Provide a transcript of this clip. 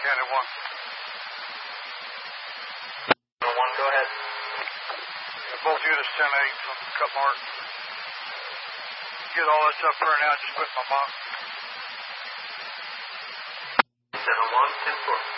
County 1. 1, go ahead. Both units 10-8 from Cut Mark. Get all this up here now, just put my mark. 7-1, 10-4.